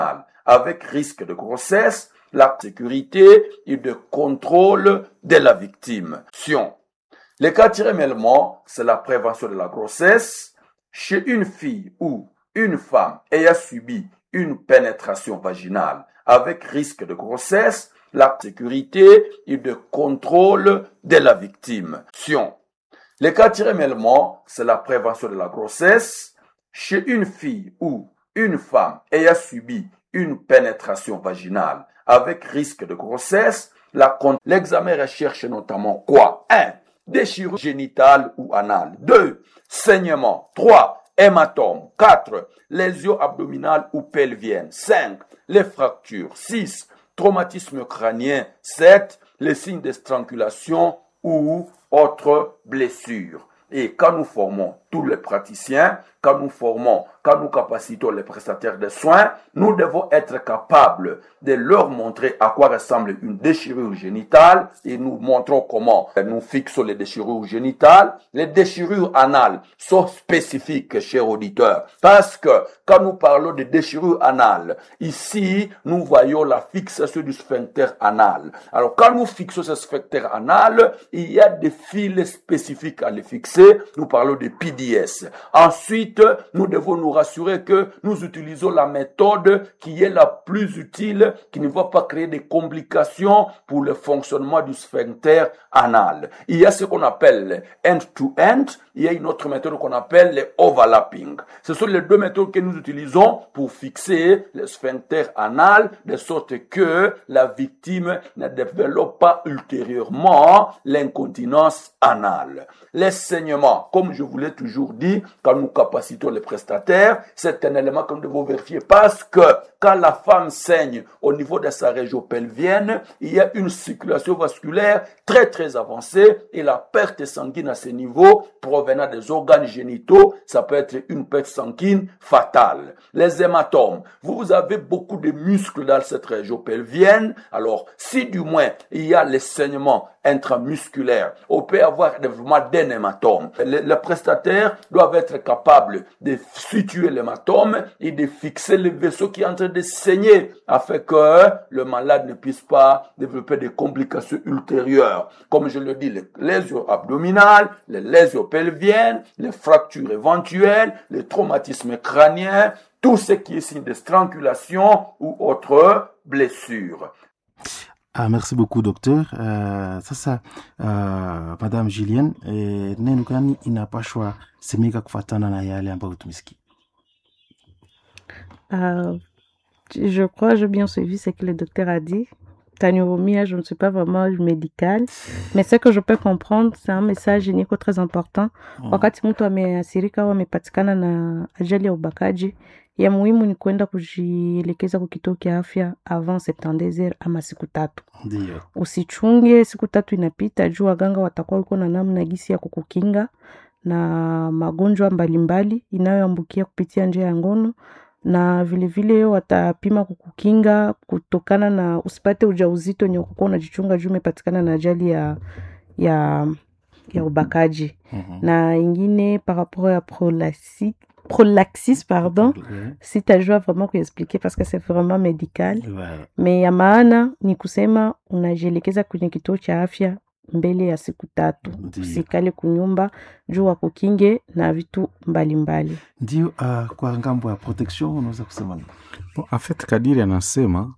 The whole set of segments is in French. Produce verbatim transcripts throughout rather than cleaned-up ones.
avec risque de grossesse, la sécurité et le contrôle de la victime. Les cas tirés mêlement, c'est la prévention de la grossesse chez une fille ou une femme ayant subi une pénétration vaginale avec risque de grossesse, la sécurité et le contrôle de la victime. Les cas tirés mêlement, c'est la prévention de la grossesse chez une fille ou une femme ayant subi une pénétration vaginale avec risque de grossesse, la l'examen recherche notamment quoi? un. Déchirure génitale ou anale. deux. Saignement. trois. Hématome. quatre. Lésions abdominales ou pelviennes. cinq. Les fractures. six. Traumatisme crânien. sept. Les signes de strangulation ou autres blessures. Et quand nous formons tous les praticiens, quand nous formons, quand nous capacitons les prestataires de soins, nous devons être capables de leur montrer à quoi ressemble une déchirure génitale et nous montrons comment nous fixons les déchirures génitales. Les déchirures anales sont spécifiques, chers auditeurs, parce que quand nous parlons de déchirure anale, ici, nous voyons la fixation du sphincter anal. Alors, quand nous fixons ce sphincter anal, il y a des fils spécifiques à les fixer. Nous parlons de P D S. Ensuite, nous devons nous rassurer que nous utilisons la méthode qui est la plus utile, qui ne va pas créer des complications pour le fonctionnement du sphincter anal. Il y a ce qu'on appelle end-to-end, il y a une autre méthode qu'on appelle le overlapping. Ce sont les deux méthodes que nous utilisons pour fixer le sphincter anal, de sorte que la victime ne développe pas ultérieurement l'incontinence anale. Les saignements, comme je vous l'ai toujours dit, quand nous capacitons les prestataires, c'est un élément que nous devons vérifier parce que quand la femme saigne au niveau de sa région pelvienne, il y a une circulation vasculaire très très avancée et la perte sanguine à ce niveau provenant des organes génitaux, ça peut être une perte sanguine fatale. Les hématomes, vous avez beaucoup de muscles dans cette région pelvienne, alors si du moins il y a les saignements intramusculaires, on peut avoir le développement d'un hématome. Les, les prestataires doivent être capables de situer l'hématome et de fixer le vaisseau qui est en train de saigner afin que le malade ne puisse pas développer des complications ultérieures. Comme je le dis, les lésions abdominales, les lésions pelviennes, les fractures éventuelles, les traumatismes crâniens, tout ce qui est signe de strangulation ou autre blessure. Ah, merci beaucoup docteur. Uh, sasa uh, Madame Julienne, eh, neno gani inapashwa semeka kufatana na yale ambayo tumesikia? Uh, je crois j'ai bien suivi ce que le docteur a dit. Tanurumia, je ne suis pas vraiment médicale, mais ce que je peux comprendre, c'est un message niko très important. Mm. Wakati mtu ameasirika au amepatikana na ajali ya ubakaji, ya muhimu ni kwenda kujielekeza kwa kituo cha afya avant septante heures ama siku tatu. Ndio. Usichunge siku tatu inapita juu waganga watakuwa uko na namna gisi ya kukukinga na magonjwa mbalimbali inayoambukia kupitia njia ya ngono, na vile vile watapima kukukinga kutokana na usipate ujauzito nye kukuwa unajichunga juu umepatikana na ajali ya ya ya ubakaji. Mm-hmm. Na ingine par rapport à prolaxis prolaxis pardon, okay. Sitajua vraiment kuexpliquer parce que c'est vraiment médical. Ouais. Mais ya maana ni kusema unajielekeza kwenye kituo cha afya mbele ya siku tatu. Usikale kunyumba juu wa kukinge na vitu mbalimbali. Ndio. Uh, kwa ngambo ya protection unaweza kusema nini? Bon, en fait kadiri anasema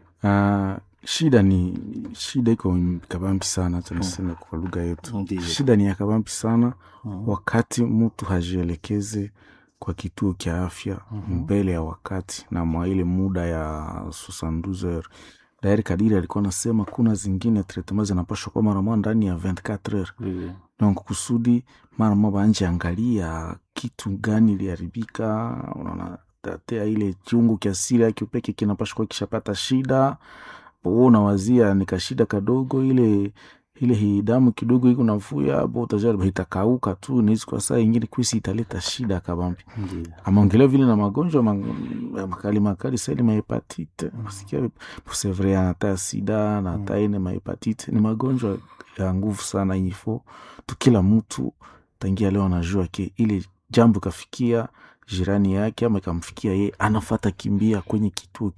uh, shida ni shida iko kabambi sana, tunasema hmm. kwa lugha yetu. Ndiyo. Shida ni ya kabambi sana hmm. wakati mtu hajielekeze kwa kituo cha afya mm-hmm. mbele ya wakati na mwa ile muda ya soixante-douze heures. Dairi kadiri alikuwa anasema kuna zingine treatment zinapaswa kwa mara moja ndani ya vingt-quatre heures. Mm-hmm. Donc kusudi mara moja anje angalia kitu gani iliharibika, unaona tatea ile kiungo cha siri yake upeke kinapaswa kwa kishapata shida. Uona wazia nikashida kadogo ile ile hii damu kidogo iko nafuya hapo utajaribu itakauka tu, ni kwa saa nyingine kwisi italeta shida kabambi. Ndiyo. Amongelea vile na magonjwa makali makali sasa ile hepatite. Nasikia c'est vrai hata sida na hata ine ma hepatite ni magonjwa ya nguvu sana info. Tu kila mtu tangia leo anajua ke ile jambo kafikia jirani yake ama kamfikia yeye anafuata kimbia kwenye kituo